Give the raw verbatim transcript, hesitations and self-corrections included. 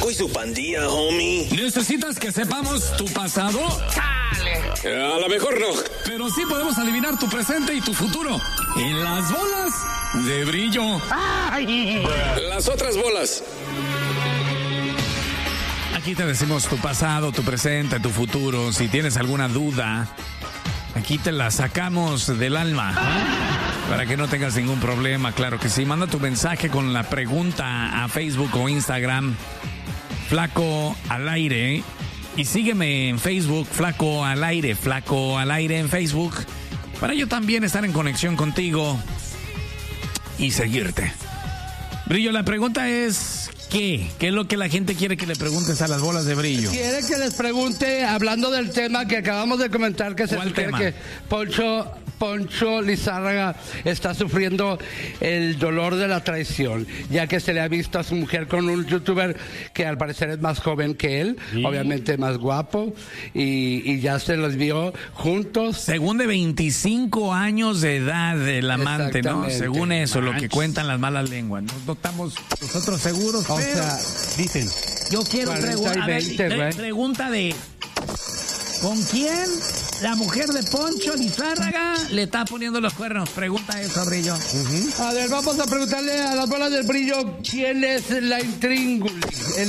Paco y su pandilla, homie. ¿Necesitas que sepamos tu pasado? ¡Chale! A lo mejor no. Pero sí podemos adivinar tu presente y tu futuro. En las bolas de brillo. ¡Ay! Las otras bolas. Aquí te decimos tu pasado, tu presente, tu futuro. Si tienes alguna duda, aquí te la sacamos del alma. Para que no tengas ningún problema, claro que sí. Manda tu mensaje con la pregunta a Facebook o Instagram, Flaco al Aire. Y sígueme en Facebook, Flaco al Aire, Flaco al Aire en Facebook. Para yo también estar en conexión contigo y seguirte. Brillo, la pregunta es... ¿Qué? ¿Qué es lo que la gente quiere que le preguntes a las bolas de brillo? Quiere que les pregunte, hablando del tema que acabamos de comentar, que se sugiere que Poncho, Poncho Lizárraga está sufriendo el dolor de la traición, ya que se le ha visto a su mujer con un youtuber que al parecer es más joven que él, ¿sí? Obviamente más guapo, y, y ya se los vio juntos. Según de veinticinco años de edad del amante, ¿no? Según eso, Manch. Lo que cuentan las malas lenguas. No estamos nosotros seguros. O sea, dicen. Yo quiero preguntar. Pregunta de. ¿Con quién la mujer de Poncho Lizárraga le está poniendo los cuernos? Pregunta eso, Brillo. Uh-huh. A ver, vamos a preguntarle a las bolas del brillo quién es la intríngulis.